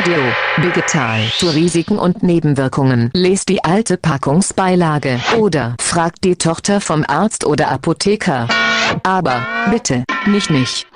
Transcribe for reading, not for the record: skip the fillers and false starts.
Audio, digital, zu Risiken und Nebenwirkungen. Lest die alte Packungsbeilage oder fragt die Tochter vom Arzt oder Apotheker. Aber, bitte, nicht mich.